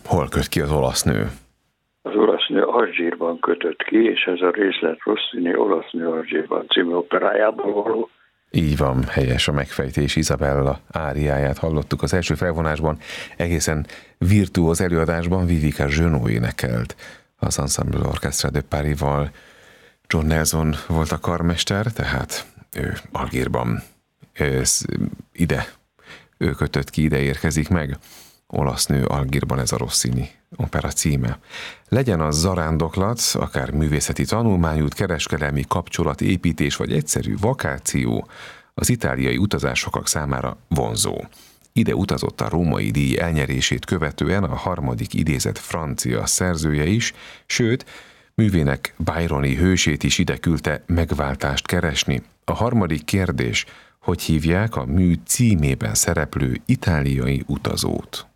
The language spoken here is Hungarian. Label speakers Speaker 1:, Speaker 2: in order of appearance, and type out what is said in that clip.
Speaker 1: Hol köt ki az olasz nő?
Speaker 2: Az olasz nő Alzsírban kötött ki, és ez a részlet Rossini Olasz nő Alzsírban című operájából való.
Speaker 1: Így van, helyes a megfejtés. Isabella áriáját hallottuk az első felvonásban, egészen virtuóz előadásban Vivica Genot énekelt. Az Ensemble Orchestra de Paris-val John Nelson volt a karmester, tehát ő Algírban ő kötött ki, ide érkezik meg. Olasz nő Algírban, ez a Rossini opera címe. Legyen az zarándoklat, akár művészeti tanulmányút, kereskedelmi kapcsolatépítés vagy egyszerű vakáció, az itáliai utazások számára vonzó. Ide utazott a római díj elnyerését követően a harmadik idézett francia szerzője is, sőt, művének Byroni hősét is ide küldte megváltást keresni. A harmadik kérdés, hogy hívják a mű címében szereplő itáliai utazót?